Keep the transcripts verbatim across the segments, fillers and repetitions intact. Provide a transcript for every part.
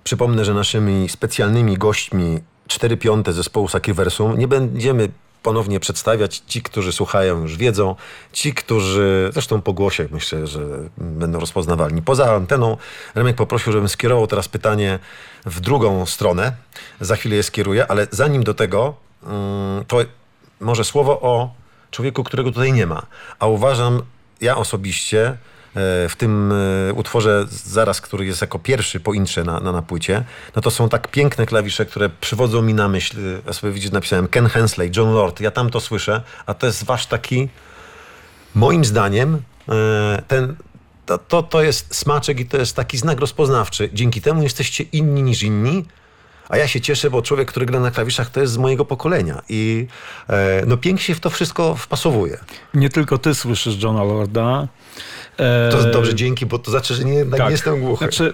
Przypomnę, że naszymi specjalnymi gośćmi cztery piąte zespołu Sacriversum nie będziemy ponownie przedstawiać. Ci, którzy słuchają, już wiedzą. Ci, którzy, zresztą po głosie myślę, że będą rozpoznawalni. Poza anteną Remek poprosił, żebym skierował teraz pytanie w drugą stronę. Za chwilę je skieruję, ale zanim do tego, to może słowo o człowieku, którego tutaj nie ma. A uważam, ja osobiście w tym utworze zaraz, który jest jako pierwszy po intrze na, na, na płycie, no to są tak piękne klawisze, które przywodzą mi na myśl. Ja sobie widzicie, napisałem Ken Hensley, John Lord. Ja tam to słyszę, a to jest wasz taki, moim zdaniem, ten, to, to, to jest smaczek i to jest taki znak rozpoznawczy. Dzięki temu jesteście inni niż inni. A ja się cieszę, bo człowiek, który gra na klawiszach, to jest z mojego pokolenia. I e, no pięknie się w to wszystko wpasowuje. Nie tylko ty słyszysz Johna Lorda. E... To dobrze, dzięki, bo to znaczy, że nie, tak. nie jestem głuchy. Znaczy,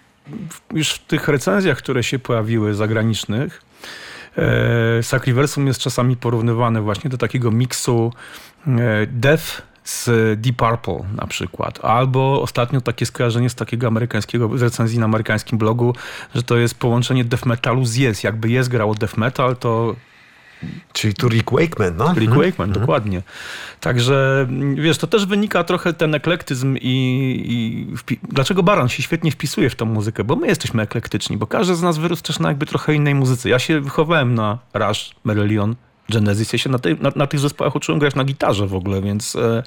już w tych recenzjach, które się pojawiły zagranicznych, e, Sacriversum jest czasami porównywane właśnie do takiego miksu e, death z Deep Purple na przykład. Albo ostatnio takie skojarzenie z takiego amerykańskiego, z recenzji na amerykańskim blogu, że to jest połączenie death metalu z Yes. Jakby Yes grało death metal, to... Czyli tu Rick Wakeman, no? Rick hmm. Wakeman, hmm. dokładnie. Także, wiesz, to też wynika trochę ten eklektyzm i, i wpi- dlaczego Baran się świetnie wpisuje w tą muzykę, bo my jesteśmy eklektyczni, bo każdy z nas wyrósł też na jakby trochę innej muzyce. Ja się wychowałem na Rush, Marillion, Genesis. Ja się na, tej, na, na tych zespołach uczyłem grać na gitarze w ogóle, więc e,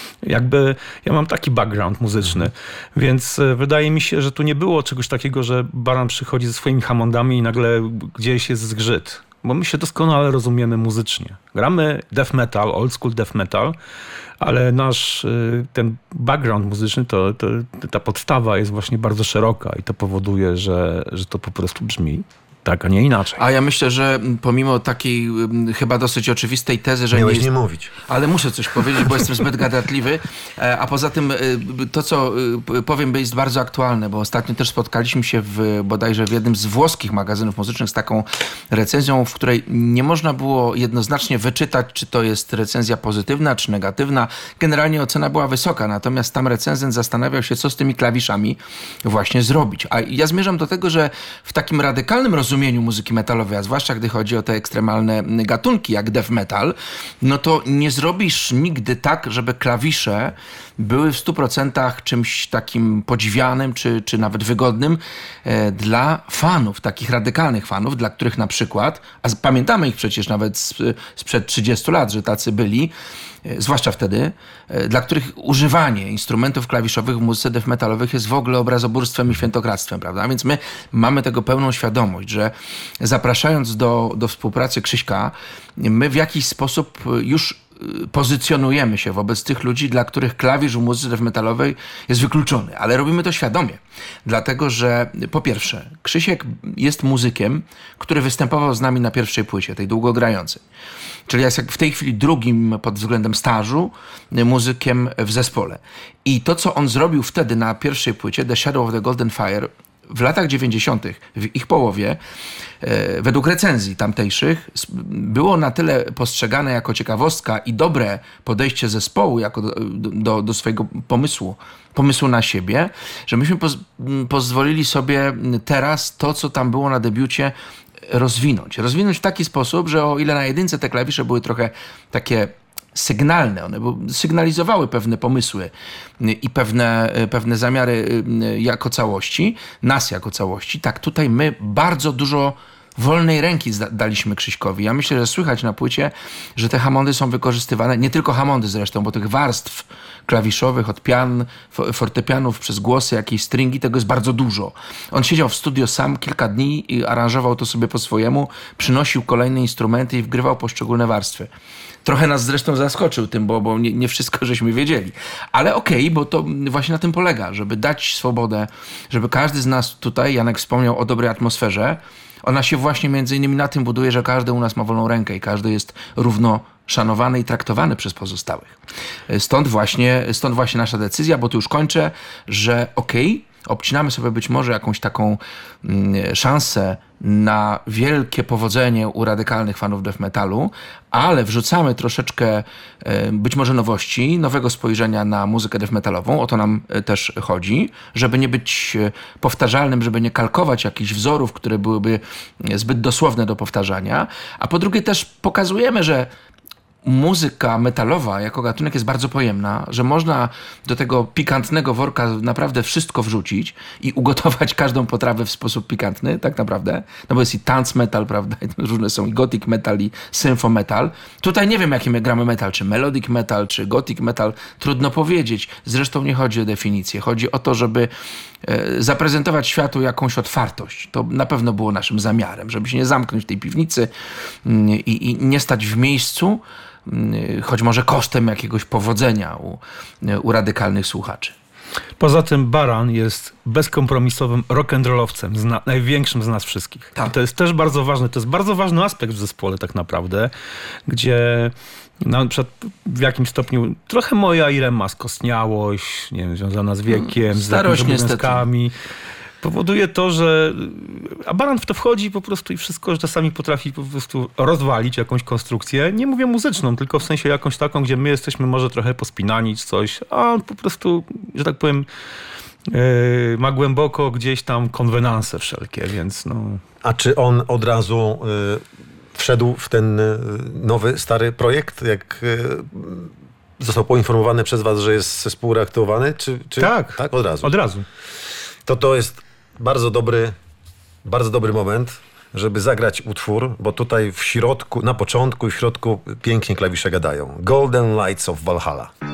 jakby ja mam taki background muzyczny, więc e, wydaje mi się, że tu nie było czegoś takiego, że Baran przychodzi ze swoimi Hammondami i nagle gdzieś jest zgrzyt. Bo my się doskonale rozumiemy muzycznie. Gramy death metal, old school death metal, ale nasz ten background muzyczny, to, to, ta podstawa jest właśnie bardzo szeroka i to powoduje, że, że to po prostu brzmi tak, a nie inaczej. A ja myślę, że pomimo takiej chyba dosyć oczywistej tezy, że Miałeś nie, jest... nie mówić. Ale muszę coś powiedzieć, bo jestem zbyt gadatliwy. A poza tym to, co powiem, jest bardzo aktualne, bo ostatnio też spotkaliśmy się w, bodajże w jednym z włoskich magazynów muzycznych z taką recenzją, w której nie można było jednoznacznie wyczytać, czy to jest recenzja pozytywna, czy negatywna. Generalnie ocena była wysoka, natomiast tam recenzent zastanawiał się, co z tymi klawiszami właśnie zrobić. A ja zmierzam do tego, że w takim radykalnym rozumieniu rozumieniu muzyki metalowej, a zwłaszcza gdy chodzi o te ekstremalne gatunki jak death metal, no to nie zrobisz nigdy tak, żeby klawisze były w stu procentach czymś takim podziwianym, czy, czy nawet wygodnym e, dla fanów, takich radykalnych fanów, dla których na przykład, a pamiętamy ich przecież nawet z, sprzed trzydziestu lat, że tacy byli, e, zwłaszcza wtedy, e, dla których używanie instrumentów klawiszowych w muzyce death metalowych jest w ogóle obrazobórstwem i świętokradztwem, prawda? Więc my mamy tego pełną świadomość, że zapraszając do, do współpracy Krzyśka, my w jakiś sposób już pozycjonujemy się wobec tych ludzi, dla których klawisz w muzyce death metalowej jest wykluczony. Ale robimy to świadomie. Dlatego, że po pierwsze, Krzysiek jest muzykiem, który występował z nami na pierwszej płycie, tej długogrającej. Czyli jest jak w tej chwili drugim pod względem stażu muzykiem w zespole. I to, co on zrobił wtedy na pierwszej płycie, The Shadow of the Golden Fire, w latach dziewięćdziesiątych, w ich połowie, e, według recenzji tamtejszych, było na tyle postrzegane jako ciekawostka i dobre podejście zespołu jako do, do, do swojego pomysłu, pomysłu na siebie, że myśmy poz, pozwolili sobie teraz to, co tam było na debiucie, rozwinąć. Rozwinąć w taki sposób, że o ile na jedynce te klawisze były trochę takie sygnalne, one sygnalizowały pewne pomysły i pewne, pewne zamiary jako całości, nas jako całości, tak tutaj my bardzo dużo wolnej ręki daliśmy Krzyśkowi. Ja myślę, że słychać na płycie, że te Hammondy są wykorzystywane, nie tylko Hammondy zresztą, bo tych warstw klawiszowych od pian, fortepianów przez głosy, jakieś stringi, tego jest bardzo dużo. On siedział w studio sam kilka dni i aranżował to sobie po swojemu, przynosił kolejne instrumenty i wgrywał poszczególne warstwy. Trochę nas zresztą zaskoczył tym, bo, bo nie, nie wszystko żeśmy wiedzieli. Ale okej, okay, bo to właśnie na tym polega, żeby dać swobodę, żeby każdy z nas tutaj, Janek wspomniał o dobrej atmosferze, ona się właśnie między innymi na tym buduje, że każdy u nas ma wolną rękę i każdy jest równo szanowany i traktowany przez pozostałych. Stąd właśnie, stąd właśnie nasza decyzja, bo tu już kończę, że okej, okay, obcinamy sobie być może jakąś taką mm, szansę na wielkie powodzenie u radykalnych fanów death metalu, ale wrzucamy troszeczkę e, być może nowości, nowego spojrzenia na muzykę death metalową, o to nam e, też chodzi, żeby nie być e, powtarzalnym, żeby nie kalkować jakichś wzorów, które byłyby zbyt dosłowne do powtarzania, a po drugie też pokazujemy, że muzyka metalowa jako gatunek jest bardzo pojemna, że można do tego pikantnego worka naprawdę wszystko wrzucić i ugotować każdą potrawę w sposób pikantny, tak naprawdę. No bo jest i dance metal, prawda? I różne są i gothic metal, i sympho metal. Tutaj nie wiem, jaki my gramy metal, czy melodic metal, czy gothic metal. Trudno powiedzieć. Zresztą nie chodzi o definicję. Chodzi o to, żeby e, zaprezentować światu jakąś otwartość. To na pewno było naszym zamiarem, żeby się nie zamknąć w tej piwnicy mm, i, i nie stać w miejscu, choć może kosztem jakiegoś powodzenia u, u radykalnych słuchaczy. Poza tym Baran jest bezkompromisowym rock'n'rollowcem, zna, największym z nas wszystkich. Tak. I to jest też bardzo ważne, to jest bardzo ważny aspekt w zespole tak naprawdę, gdzie na przykład w jakimś stopniu trochę moja Irema skostniałość, nie wiem, związana z wiekiem, Starość, z obowiązkami, powoduje to, że a Baran w to wchodzi po prostu i wszystko, że czasami potrafi po prostu rozwalić jakąś konstrukcję. Nie mówię muzyczną, tylko w sensie jakąś taką, gdzie my jesteśmy może trochę pospinani czy coś, a on po prostu, że tak powiem, yy, ma głęboko gdzieś tam konwenanse wszelkie, więc no... A czy on od razu y, wszedł w ten y, nowy, stary projekt, jak y, został poinformowany przez was, że jest współreaktywowany? Czy, czy... Tak, tak, od razu. Od razu. To to jest bardzo dobry, bardzo dobry moment, żeby zagrać utwór, bo tutaj w środku, na początku i w środku pięknie klawisze gadają. Golden Lights of Valhalla.